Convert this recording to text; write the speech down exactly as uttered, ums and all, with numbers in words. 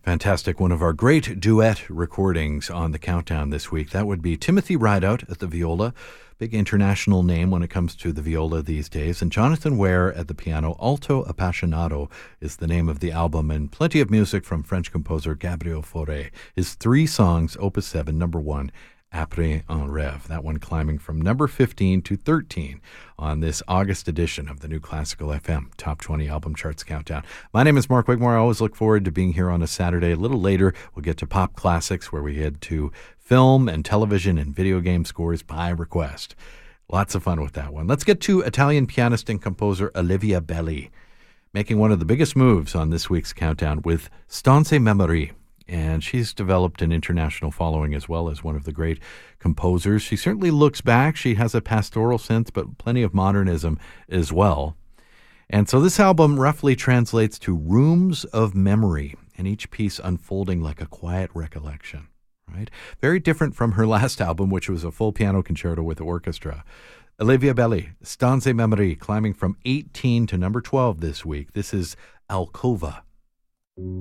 Fantastic. One of our great duet recordings on the countdown this week. That would be Timothy Rideout at the viola, big international name when it comes to the viola these days, and Jonathan Ware at the piano. Alto Appassionato is the name of the album, and plenty of music from French composer Gabriel Fauré. His three songs, Opus seven, number one, Après un rêve. That one climbing from number fifteen to thirteen on this August edition of the New Classical F M Top twenty Album Charts Countdown. My name is Mark Wigmore. I always look forward to being here on a Saturday. A little later, we'll get to Pop Classics, where we head to film and television and video game scores by request. Lots of fun with that one. Let's get to Italian pianist and composer Olivia Belli, making one of the biggest moves on this week's countdown with Stanze Memorie. And she's developed an international following as well as one of the great composers. She certainly looks back. She has a pastoral sense, but plenty of modernism as well. And so this album roughly translates to Rooms of Memory, and each piece unfolding like a quiet recollection, right? Very different from her last album, which was a full piano concerto with the orchestra. Olivia Belli, Stanze Memorie, climbing from eighteen to number twelve this week. This is Alcova.